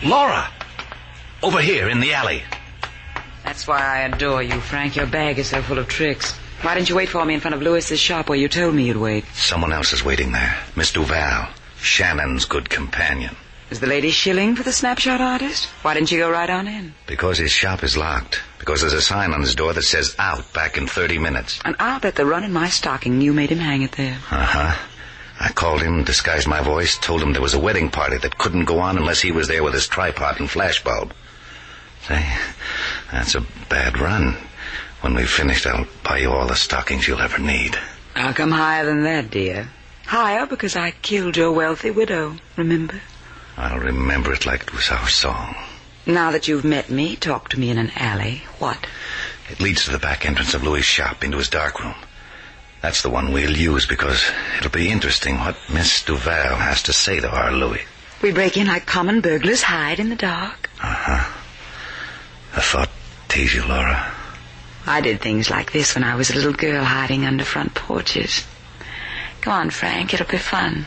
Laura! Over here in the alley. That's why I adore you, Frank. Your bag is so full of tricks. Why didn't you wait for me in front of Lewis's shop where you told me you'd wait? Someone else is waiting there. Miss Duval. Shannon's good companion. Is the lady shilling for the snapshot artist? Why didn't you go right on in? Because his shop is locked. Because there's a sign on his door that says out back in 30 minutes. And I'll bet the run in my stocking you made him hang it there. Uh-huh. I called him, disguised my voice, told him there was a wedding party that couldn't go on unless he was there with his tripod and flashbulb. Say, that's a bad run. When we've finished, I'll buy you all the stockings you'll ever need. I'll come higher than that, dear. Higher because I killed your wealthy widow, remember? I'll remember it like it was our song. Now that you've met me, talk to me in an alley. What? It leads to the back entrance of Louis' shop, into his darkroom. That's the one we'll use because it'll be interesting what Miss Duval has to say to our Louis. We break in like common burglars, hide in the dark. Uh-huh. I thought tease you, Laura. I did things like this when I was a little girl hiding under front porches. Come on, Frank, it'll be fun.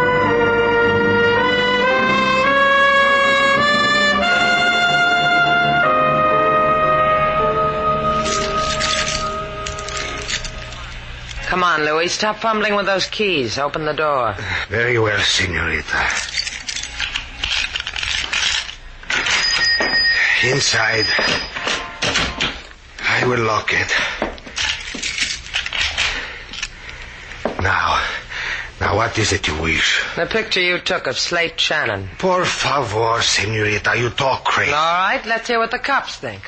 Come on, Louis. Stop fumbling with those keys. Open the door. Very well, senorita. Inside. I will lock it. Now, what is it you wish? The picture you took of Slate Shannon. Por favor, senorita, you talk crazy. All right, let's hear what the cops think.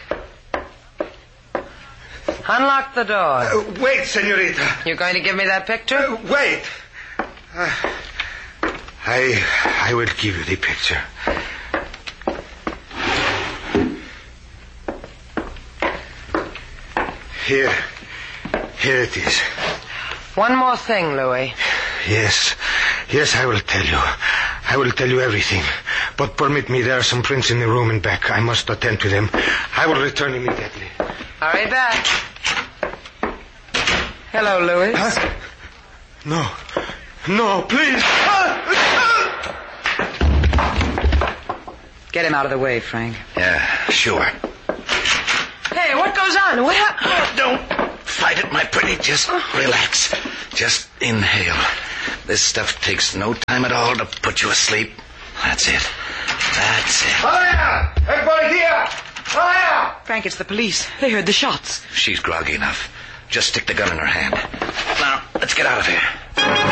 Unlock the door. Wait, senorita. You going to give me that picture? Wait. I will give you the picture. Here it is. One more thing, Louis. Yes, I will tell you. I will tell you everything. But permit me, there are some prints in the room and back. I must attend to them. I will return immediately. Hurry back. Hello, Louis. Huh? No, please. Get him out of the way, Frank. Yeah, sure. Hey, what goes on? What happened? Don't fight it, my pretty. Just relax. Just inhale. This stuff takes no time at all to put you asleep. That's it. Hiya! Everybody here! Hiya! Frank, it's the police. They heard the shots. She's groggy enough. Just stick the gun in her hand. Now, let's get out of here.